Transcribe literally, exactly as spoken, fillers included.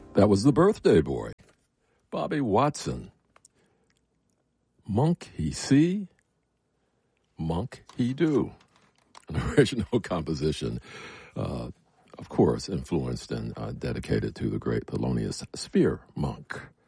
That was The Birthday Boy, Bobby Watson. Monk he see, monk he do. An original composition, uh, of course, influenced and uh, dedicated to the great Thelonious Spear Monk.